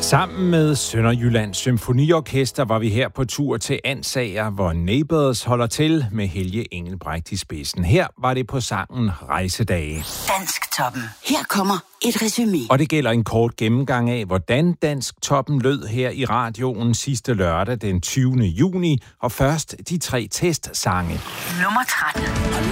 Sammen med Sønderjyllands Symfoniorkester var vi her på tur til Ansager, hvor Neighbours holder til med Helge Engelbrecht i spidsen. Her var det på sangen Rejsedage. Dansktoppen. Her kommer et resumé. Og det gælder en kort gennemgang af, hvordan Dansktoppen lød her i radioen sidste lørdag den 20. juni. Og først de 3 testsange. Nummer 13.